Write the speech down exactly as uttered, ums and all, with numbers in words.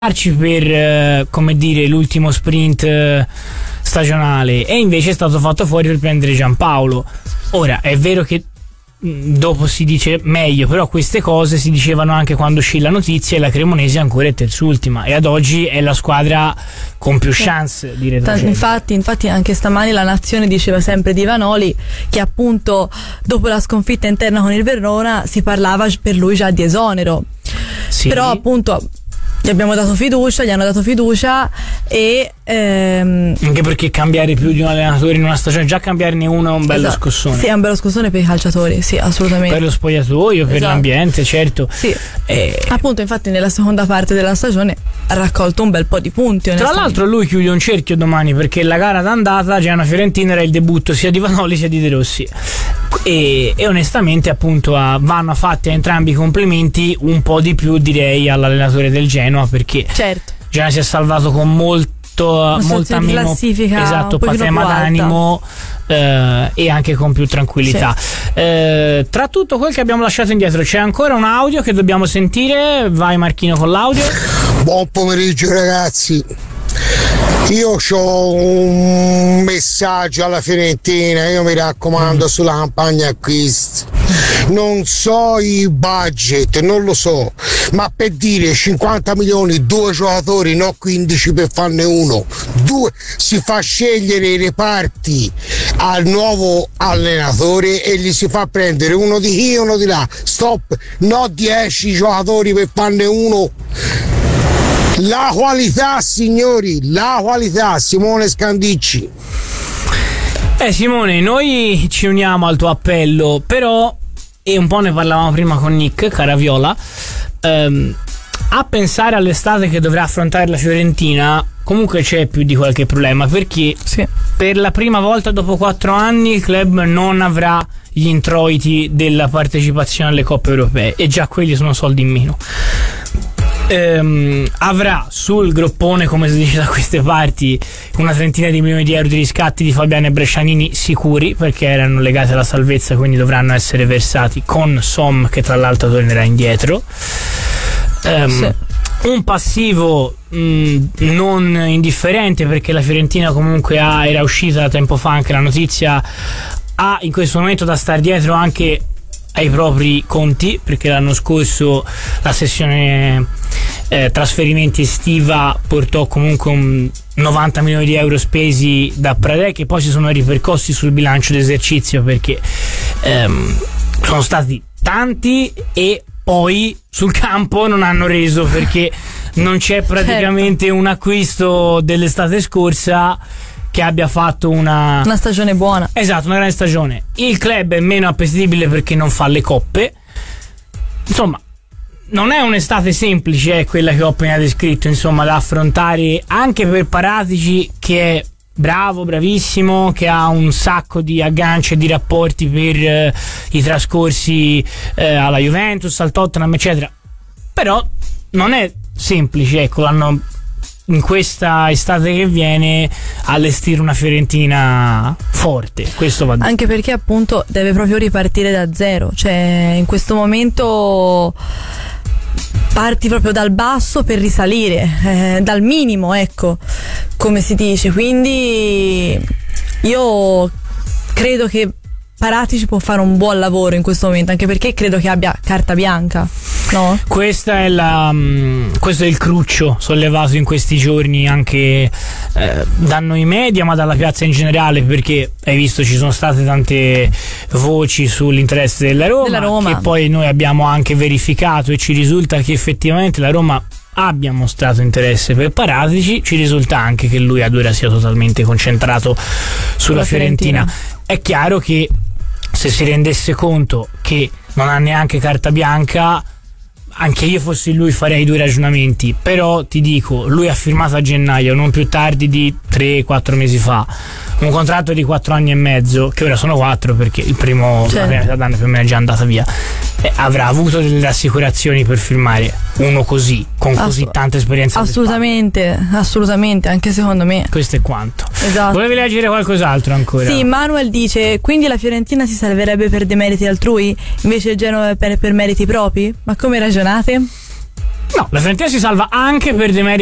per eh, come dire l'ultimo sprint eh, stagionale, e invece è stato fatto fuori per prendere Giampaolo. Ora è vero che mh, dopo si dice meglio, però queste cose si dicevano anche quando uscì la notizia e la Cremonese ancora è terzultima e ad oggi è la squadra con più chance di retrocedere. Infatti, infatti anche stamani la Nazione diceva sempre di Vanoli che appunto dopo la sconfitta interna con il Verona si parlava per lui già di esonero. Sì. Però appunto gli abbiamo dato fiducia, gli hanno dato fiducia e ehm... anche perché cambiare più di un allenatore in una stagione, già cambiarne uno è un bello esatto. scossone. Sì, è un bello scossone per i calciatori, sì, assolutamente. Per lo spogliatoio, per esatto. l'ambiente, certo. Sì. E... appunto, infatti nella seconda parte della stagione ha raccolto un bel po' di punti. Tra l'altro lui chiude un cerchio domani, perché la gara d'andata Genoa-Fiorentina era il debutto sia di Vanoli sia di De Rossi. E, e onestamente appunto a, vanno fatti a entrambi i complimenti, un po' di più direi all'allenatore del Genoa, perché certo. Genoa si è salvato con molto molta meno esatto, patema d'animo eh, e anche con più tranquillità. Sì. Eh, tra tutto quel che abbiamo lasciato indietro c'è ancora un audio che dobbiamo sentire. Vai Marchino con l'audio. Buon pomeriggio ragazzi. Io ho un messaggio alla Fiorentina, io mi raccomando, mm. sulla campagna acquisti. Non so i budget, non lo so, ma per dire cinquanta milioni, due giocatori, no quindici per farne uno, due, si fa scegliere i reparti al nuovo allenatore e gli si fa prendere uno di qui e uno di là, stop, no dieci giocatori per farne uno. La qualità, signori, la qualità. Simone Scandicci. Eh Simone, noi ci uniamo al tuo appello, però, e un po' ne parlavamo prima con Nick Caraviola, ehm, a pensare all'estate che dovrà affrontare la Fiorentina comunque c'è più di qualche problema, perché sì. per la prima volta dopo quattro anni il club non avrà gli introiti della partecipazione alle coppe europee, e già quelli sono soldi in meno. Ehm, avrà sul groppone, come si dice da queste parti, una trentina di milioni di euro di riscatti di Fabiano e Brescianini sicuri, perché erano legati alla salvezza, quindi dovranno essere versati, con Som che tra l'altro tornerà indietro. Ehm, sì. Un passivo mh, non indifferente, perché la Fiorentina comunque ha, era uscita da tempo fa anche la notizia, ha in questo momento da star dietro anche ai propri conti, perché l'anno scorso la sessione eh, trasferimenti estiva portò comunque un novanta milioni di euro spesi da Pradè, che poi si sono ripercossi sul bilancio d'esercizio, perché ehm, sono stati tanti e poi sul campo non hanno reso, perché non c'è praticamente certo. un acquisto dell'estate scorsa che abbia fatto una una stagione buona. Esatto, una grande stagione. Il club è meno appetibile perché non fa le coppe. Insomma, non è un'estate semplice, è quella che ho appena descritto, insomma, da affrontare anche per Paratici, che è bravo, bravissimo, che ha un sacco di agganci e di rapporti per eh, i trascorsi eh, alla Juventus, al Tottenham, eccetera. Però non è semplice, ecco, l'hanno in questa estate che viene allestire una Fiorentina forte, questo va detto. Anche perché appunto deve proprio ripartire da zero, cioè in questo momento parti proprio dal basso per risalire, eh, dal minimo, ecco, come si dice. Quindi io credo che Paratici può fare un buon lavoro in questo momento, anche perché credo che abbia carta bianca, no? Questa è la, um, questo è il cruccio sollevato in questi giorni anche eh, da noi media, ma dalla piazza in generale, perché hai visto ci sono state tante voci sull'interesse della Roma, della Roma. Che poi noi abbiamo anche verificato, e ci risulta che effettivamente la Roma abbia mostrato interesse per Paratici. Ci risulta anche che lui ad ora sia totalmente concentrato sulla Fiorentina. Fiorentina. È chiaro che se si rendesse conto che non ha neanche carta bianca, anche io fossi lui farei due ragionamenti. Però ti dico, lui ha firmato a gennaio, non più tardi di tre quattro mesi fa, un contratto di quattro anni e mezzo, che ora sono quattro perché il primo la prima metà d'anno per me è già andata via. Eh, avrà avuto delle assicurazioni per firmare uno così, con Ass- così tanta esperienza. Assolutamente, assolutamente, anche secondo me. Questo è quanto. Esatto. Volevi leggere qualcos'altro ancora? Sì, Manuel dice: quindi la Fiorentina si salverebbe per demeriti altrui, invece il Genoa per, per meriti propri? Ma come ragionate? No, la Fiorentina si salva anche per demeriti